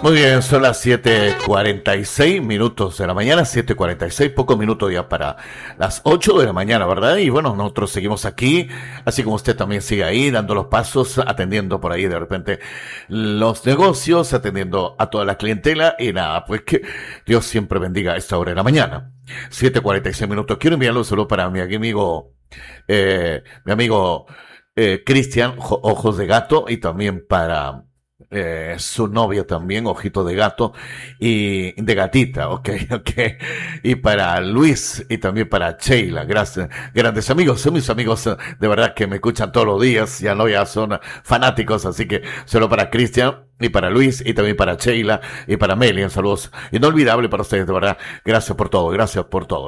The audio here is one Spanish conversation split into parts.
Muy bien, son las 7:46 de la mañana, 7:46, pocos minutos ya para las 8 de la mañana, ¿verdad? Y bueno, nosotros seguimos aquí, así como usted también sigue ahí, dando los pasos, atendiendo por ahí de repente los negocios, atendiendo a toda la clientela y nada, pues que Dios siempre bendiga a esta hora de la mañana. 7:46. Quiero enviarle un saludo para mi amigo Cristian, Ojos de Gato, y también para su novia también, Ojito de Gato, y de Gatita, ok. Y para Luis y también para Sheila, gracias, grandes amigos, son mis amigos de verdad que me escuchan todos los días, ya son fanáticos, así que solo para Cristian y para Luis y también para Sheila y para Melian, saludos inolvidable para ustedes, de verdad, gracias por todo,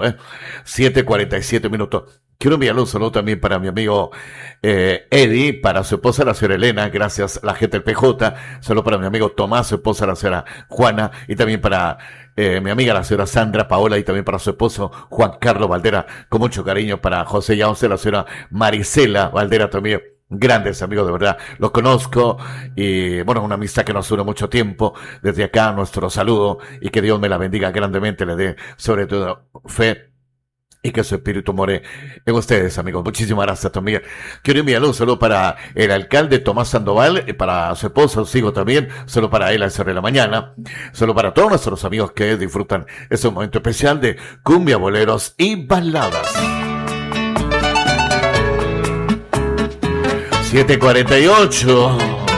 7:47. Quiero enviarle un saludo también para mi amigo Eddie, para su esposa la señora Elena, gracias a la gente del PJ, saludo para mi amigo Tomás, su esposa la señora Juana, y también para mi amiga la señora Sandra Paola, y también para su esposo Juan Carlos Valdera, con mucho cariño para José Yauce, la señora Marisela Valdera también. Grandes amigos, de verdad, los conozco y bueno, una amistad que nos une mucho tiempo. Desde acá nuestro saludo y que Dios me la bendiga grandemente, le dé sobre todo fe y que su espíritu more en ustedes, amigos. Muchísimas gracias también. Quiero enviarle un saludo para el alcalde Tomás Sandoval, para su esposa, su hijo también, solo para él a esa hora de la mañana, solo para todos nuestros amigos que disfrutan ese momento especial de cumbia, boleros y baladas. 7:48.